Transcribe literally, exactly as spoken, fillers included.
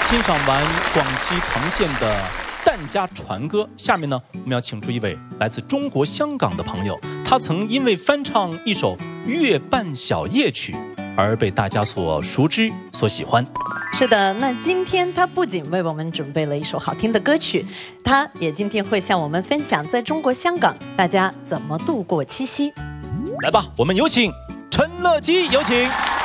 欣赏完广西藤县的疍家船歌，下面呢，我们要请出一位来自中国香港的朋友，他曾因为翻唱一首《月半小夜曲》而被大家所熟知、所喜欢。 是的，那今天他不仅为我们准备了一首好听的歌曲，他也今天会向我们分享在中国香港大家怎么度过七夕。 来吧，我们有请陈乐基，有请。